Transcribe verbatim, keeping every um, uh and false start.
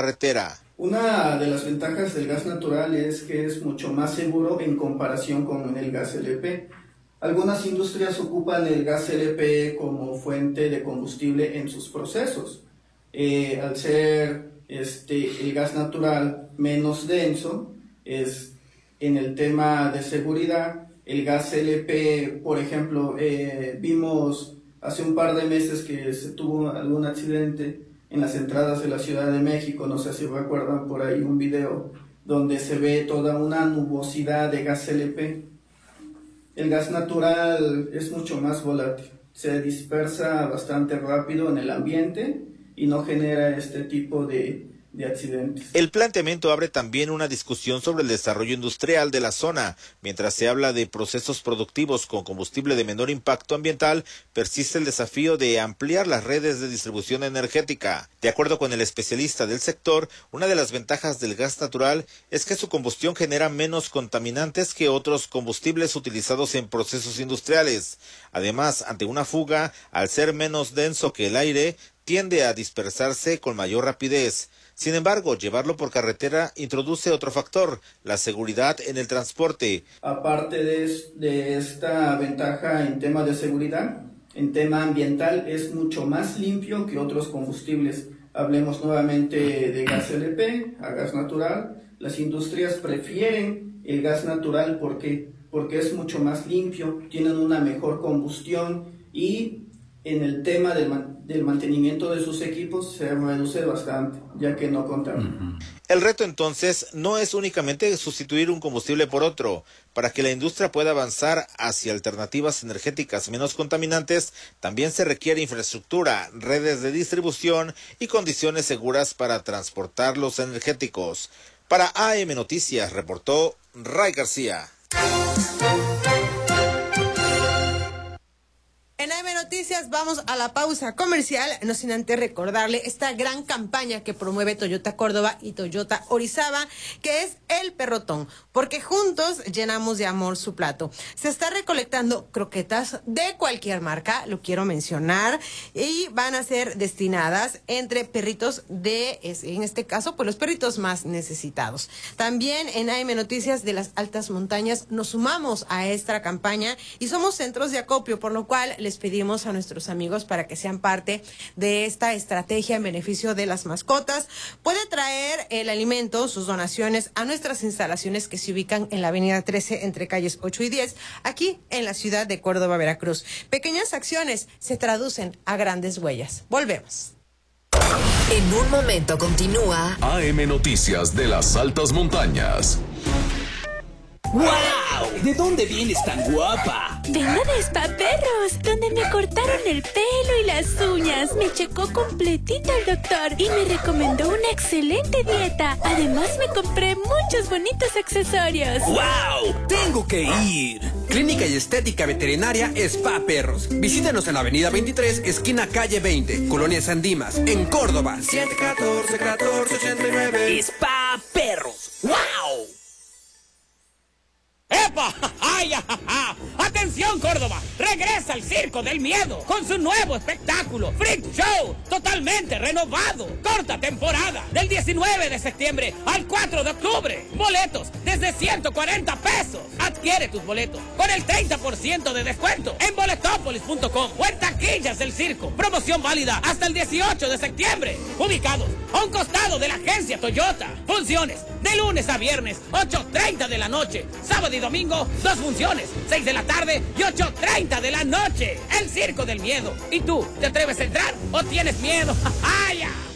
carretera. Una de las ventajas del gas natural es que es mucho más seguro en comparación con el gas L P. Algunas industrias ocupan el gas L P como fuente de combustible en sus procesos. Eh, al ser este, el gas natural menos denso, es, en el tema de seguridad, el gas L P, por ejemplo, eh, vimos hace un par de meses que se tuvo algún accidente en las entradas de la Ciudad de México, no sé si recuerdan por ahí un video donde se ve toda una nubosidad de gas L P. El gas natural es mucho más volátil, se dispersa bastante rápido en el ambiente y no genera este tipo de, de accidentes. El planteamiento abre también una discusión sobre el desarrollo industrial de la zona. Mientras se habla de procesos productivos con combustible de menor impacto ambiental, persiste el desafío de ampliar las redes de distribución energética. De acuerdo con el especialista del sector, una de las ventajas del gas natural es que su combustión genera menos contaminantes que otros combustibles utilizados en procesos industriales. Además, ante una fuga, al ser menos denso que el aire, tiende a dispersarse con mayor rapidez. Sin embargo, llevarlo por carretera introduce otro factor, la seguridad en el transporte. Aparte de, de esta ventaja en tema de seguridad, en tema ambiental es mucho más limpio que otros combustibles. Hablemos nuevamente de gas L P, a gas natural. Las industrias prefieren el gas natural porque, porque es mucho más limpio, tienen una mejor combustión y en el tema del, man, del mantenimiento de sus equipos se reduce bastante, ya que no contamina. El reto entonces no es únicamente sustituir un combustible por otro. Para que la industria pueda avanzar hacia alternativas energéticas menos contaminantes, también se requiere infraestructura, redes de distribución y condiciones seguras para transportar los energéticos. Para A M Noticias, reportó Ray García. En A M Noticias vamos a la pausa comercial, no sin antes recordarle esta gran campaña que promueve Toyota Córdoba y Toyota Orizaba, que es el perrotón, porque juntos llenamos de amor su plato. Se está recolectando croquetas de cualquier marca, lo quiero mencionar, y van a ser destinadas entre perritos de, en este caso, pues los perritos más necesitados. También en A M Noticias de las altas montañas nos sumamos a esta campaña y somos centros de acopio, por lo cual les pedimos a nuestros amigos para que sean parte de esta estrategia en beneficio de las mascotas. Puede traer el alimento, sus donaciones a nuestras instalaciones que se ubican en la avenida trece entre calles ocho y diez, aquí en la ciudad de Córdoba, Veracruz. Pequeñas acciones se traducen a grandes huellas. Volvemos. En un momento continúa A M Noticias de las altas montañas. ¡Wow! ¿De dónde vienes tan guapa? Vengo de Spa Perros, donde me cortaron el pelo y las uñas. Me checó completito el doctor y me recomendó una excelente dieta. Además me compré muchos bonitos accesorios. ¡Wow! ¡Tengo que ir! Clínica y Estética Veterinaria Spa Perros. Visítenos en la avenida veintitrés, esquina calle veinte, Colonia San Dimas, en Córdoba. siete catorce catorce ochenta y nueve. Spa Perros. ¡Wow! ¡Epa! ¡Ay, ajaja! ¡Atención, Córdoba! Regresa el Circo del Miedo con su nuevo espectáculo, Freak Show, totalmente renovado. Corta temporada, del diecinueve de septiembre al cuatro de octubre. Boletos desde ciento cuarenta pesos. Adquiere tus boletos con el treinta por ciento de descuento en boletopolis punto com o en taquillas del circo. Promoción válida hasta el dieciocho de septiembre. Ubicados a un costado de la agencia Toyota. Funciones de lunes a viernes, ocho treinta de la noche. Sábado y domingo, dos funciones, seis de la tarde y ocho treinta de la noche. El Circo del Miedo. ¿Y tú, te atreves a entrar o tienes miedo? ¡Ay!